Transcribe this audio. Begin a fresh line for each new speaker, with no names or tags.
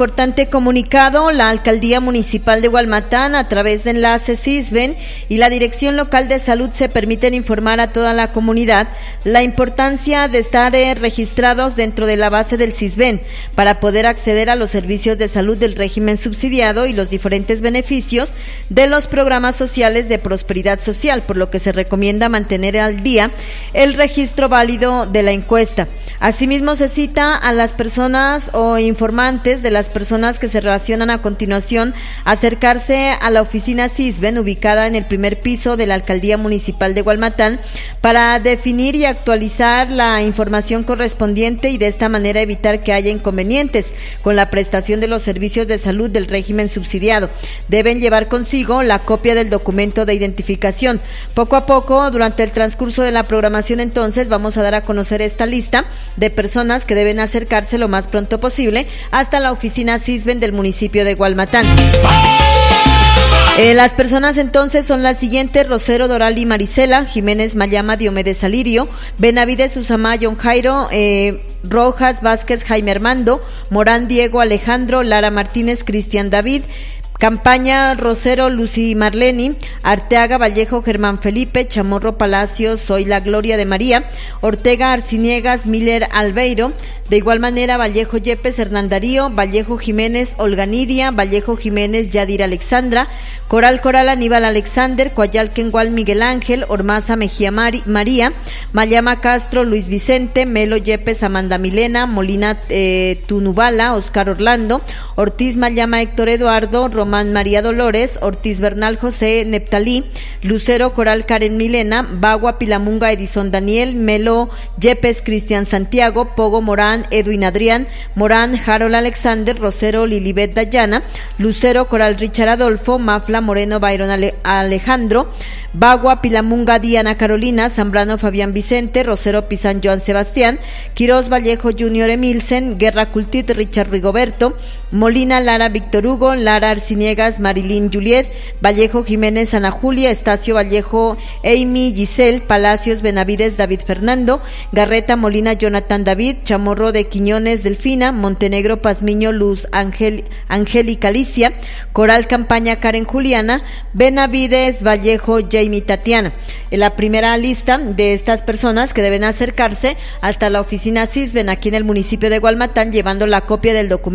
importante comunicado. La Alcaldía Municipal de Hualmatán, a través de enlace CISBEN y la Dirección Local de Salud, se permiten informar a toda la comunidad la importancia de estar registrados dentro de la base del CISBEN para poder acceder a los servicios de salud del régimen subsidiado y los diferentes beneficios de los programas sociales de prosperidad social, por lo que se recomienda mantener al día el registro válido de la encuesta. Asimismo, se cita a las personas o informantes de las personas que se relacionan a continuación acercarse a la oficina CISBEN ubicada en el primer piso de la Alcaldía Municipal de Hualmatán para definir y actualizar la información correspondiente y de esta manera evitar que haya inconvenientes con la prestación de los servicios de salud del régimen subsidiado. Deben llevar consigo la copia del documento de identificación. Poco a poco, durante el transcurso de la programación, entonces, vamos a dar a conocer esta lista de personas que deben acercarse lo más pronto posible hasta la oficina CISBEN del municipio de Hualmatán. Las personas entonces son las siguientes: Rosero Dorali Marisela, Jiménez Mayama Diomedes Alirio, Benavides Usamá John Jairo, Rojas Vázquez Jaime Armando, Morán Diego Alejandro, Lara Martínez Cristian David, Campaña Rosero Lucy Marleni, Arteaga Vallejo Germán Felipe, Chamorro Palacios Soy la Gloria de María, Ortega Arciniegas Miller Albeiro, de igual manera Vallejo Yepes Hernán Darío, Vallejo Jiménez Olga Nidia, Vallejo Jiménez Yadir Alexandra, Coral Aníbal Alexander, Coayal Kengual Miguel Ángel, Ormaza Mejía María, Mayama Castro Luis Vicente, Melo Yepes Amanda Milena, Molina Tunubala Oscar Orlando, Ortiz Mayama Héctor Eduardo, Román María Dolores, Ortiz Bernal José Neptalí, Lucero Coral Karen Milena, Bagua Pilamunga Edison Daniel, Melo Yepes Cristian Santiago, Pogo Morán Edwin Adrián, Morán Harold Alexander, Rosero Lilibet Dayana, Lucero Coral Richard Adolfo, Mafla Moreno Byron Alejandro, Bagua Pilamunga Diana Carolina, Zambrano Fabián Vicente, Rosero Pizán Joan Sebastián, Quirós Vallejo Junior Emilsen, Guerra Cultit Richard Rigoberto, Molina Lara Víctor Hugo, Lara Arciniegas Marilyn Juliet, Vallejo Jiménez Ana Julia, Estacio Vallejo Amy Giselle, Palacios Benavides David Fernando, Garreta Molina Jonathan David, Chamorro de Quiñones Delfina, Montenegro Pazmiño Luz Angélica Alicia, Coral Campaña Karen Juliana, Benavides Vallejo Jamie Tatiana. En la primera lista de estas personas que deben acercarse hasta la oficina CISBEN aquí en el municipio de Hualmatán llevando la copia del documento